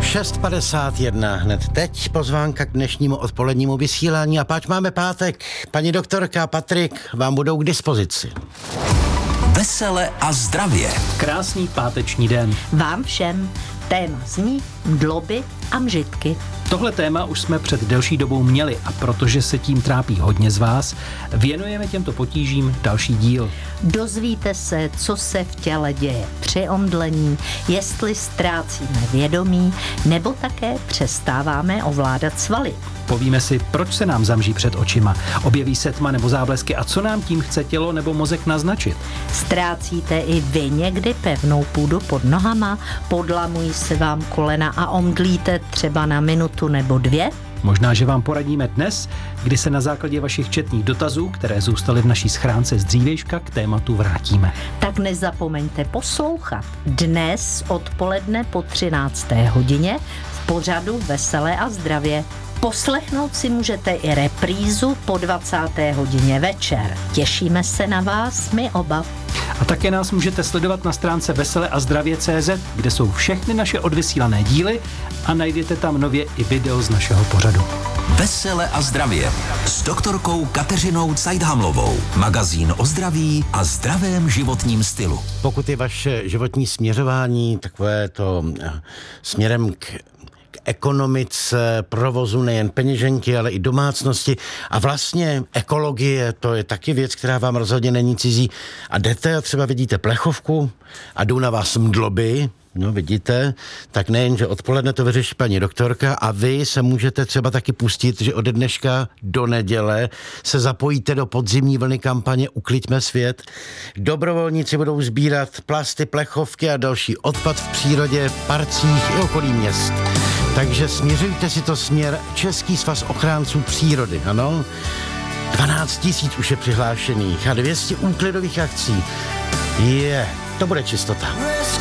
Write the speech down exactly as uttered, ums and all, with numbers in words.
šest padesát jedna, hned teď pozvánka k dnešnímu odpolednímu vysílání a páč máme pátek. Paní doktorka Patrik vám budou k dispozici. Vesele a zdravě. Krásný páteční den. Vám všem. Téma zní mdloby a mžitky. Tohle téma už jsme před delší dobou měli a protože se tím trápí hodně z vás, věnujeme těmto potížím další díl. Dozvíte se, co se v těle děje při omdlení, jestli ztrácíme vědomí, nebo také přestáváme ovládat svaly. Povíme si, proč se nám zamží před očima, objeví se tma nebo záblesky a co nám tím chce tělo nebo mozek naznačit. Ztrácíte i vy někdy pevnou půdu pod nohama, podlamují se vám kolena a omdlíte třeba na minutu nebo dvě? Možná, že vám poradíme dnes, kdy se na základě vašich četných dotazů, které zůstaly v naší schránce z dřívějška, k tématu vrátíme. Tak nezapomeňte poslouchat. Dnes odpoledne po třinácté hodině v pořadu Veselé a zdravě. Poslechnout si můžete i reprízu po dvacáté hodině večer. Těšíme se na vás, my oba. A také nás můžete sledovat na stránce vesele a zdravě tečka cé zet, kde jsou všechny naše odvysílané díly a najdete tam nově i video z našeho pořadu. Vesele a zdravě s doktorkou Kateřinou Cajdhamlovou. Magazín o zdraví a zdravém životním stylu. Pokud je vaše životní směřování takové to směrem k ekonomice, provozu nejen peněženky, ale i domácnosti a vlastně ekologie, to je taky věc, která vám rozhodně není cizí. A jdete a třeba vidíte plechovku a jdou na vás mdloby, no vidíte, tak nejen, že odpoledne to vyřeší paní doktorka a vy se můžete třeba taky pustit, že ode dneška do neděle se zapojíte do podzimní vlny kampaně Ukliďme svět. Dobrovolníci budou sbírat plasty, plechovky a další odpad v přírodě, parcích i okolí měst. Takže směřujte si to směr Český svaz ochránců přírody, ano? dvanáct tisíc už je přihlášených a dvě stě úklidových akcí. Je, to bude čistota.